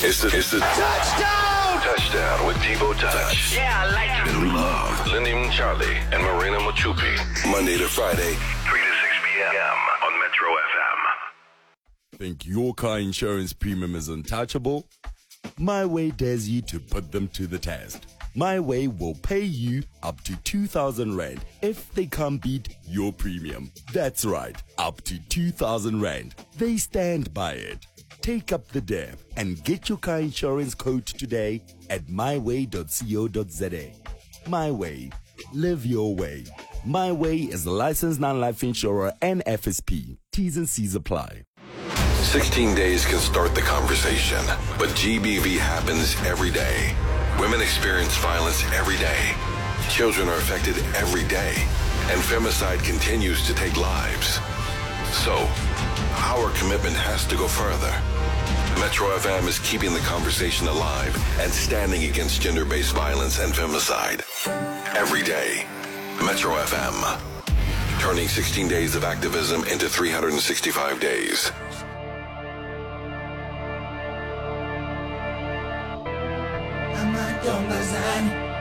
It's the touchdown! Touchdown with Tebow Touch. Yeah, I like it. And Love, Lindy Charlie, and Marina Machupi. Monday to Friday, 3 to 6 p.m. on Metro FM. Think your car insurance premium is untouchable? My Way dares you to put them to the test. My Way will pay you up to 2,000 Rand if they can't beat your premium. That's right, up to 2,000 Rand. They stand by it. Take up the dare and get your car insurance quote today at myway.co.za. My Way. Live your way. My Way is a licensed non-life insurer and FSP. T's and C's apply. 16 days can start the conversation, but GBV happens every day. Women experience violence every day. Children are affected every day. And femicide continues to take lives. So, our commitment has to go further. Metro FM is keeping the conversation alive and standing against gender-based violence and femicide. Every day. Metro FM. Turning 16 days of activism into 365 days. Amadongazane